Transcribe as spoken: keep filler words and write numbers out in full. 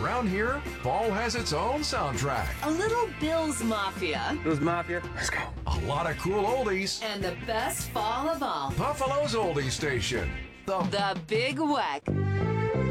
Around here, fall has its own soundtrack. A little Bill's Mafia. Bill's Mafia. Let's go. A lot of cool oldies. And the best fall of all. Buffalo's Oldie Station. The, The Big Weck.